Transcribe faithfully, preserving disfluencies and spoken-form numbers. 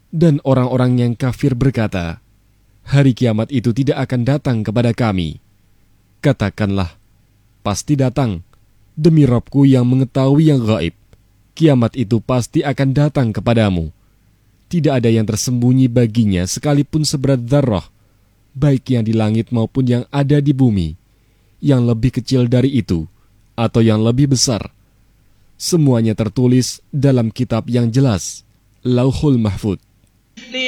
Dan orang-orang yang kafir berkata, hari kiamat itu tidak akan datang kepada kami. Katakanlah, pasti datang. Demi Rabbku yang mengetahui yang gaib, kiamat itu pasti akan datang kepadamu. Tidak ada yang tersembunyi baginya sekalipun seberat dzarrah, baik yang di langit maupun yang ada di bumi, yang lebih kecil dari itu atau yang lebih besar. Semuanya tertulis dalam kitab yang jelas, Lauhul Mahfudz.